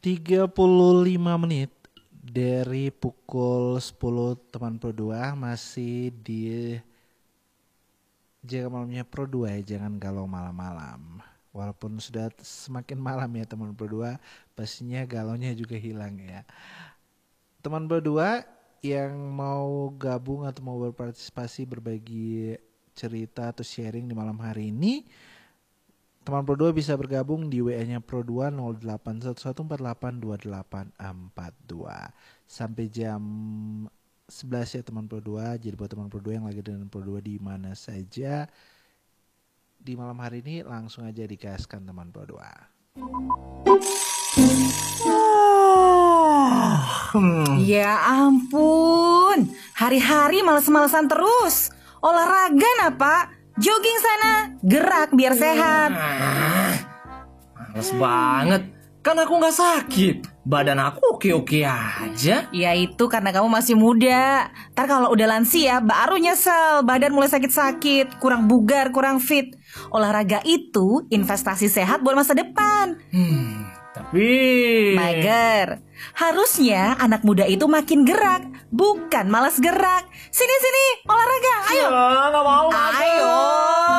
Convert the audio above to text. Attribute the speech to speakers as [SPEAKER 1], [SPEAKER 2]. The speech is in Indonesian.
[SPEAKER 1] 35 menit dari pukul 10 teman Pro 2 masih di Jaga Malamnya Pro 2 ya, jangan galau malam-malam. Walaupun sudah semakin malam ya teman Pro 2, pastinya galaunya juga hilang ya. Teman Pro 2 yang mau gabung atau mau berpartisipasi berbagi cerita atau sharing di malam hari ini, teman Pro 2 bisa bergabung di WA-nya Pro 2 0811482842 sampai jam 11 ya teman Pro 2. Jadi buat teman Pro 2 yang lagi dengan Pro 2 di mana saja di malam hari ini, langsung aja dikasihkan teman Pro 2.
[SPEAKER 2] Ya ampun, hari-hari males-malesan terus. Olahraga apa? Jogging sana, gerak biar sehat.
[SPEAKER 3] Males banget, kan aku gak sakit. Badan aku oke-oke aja.
[SPEAKER 2] Ya itu karena kamu masih muda. Ntar kalau udah lansia baru nyesel, badan mulai sakit-sakit, kurang bugar, kurang fit. Olahraga itu investasi sehat buat masa depan.
[SPEAKER 3] Tapi
[SPEAKER 2] Mager. Harusnya anak muda itu makin gerak, bukan malas gerak. Sini olahraga, ayo.
[SPEAKER 3] gak mau.
[SPEAKER 2] Ayo.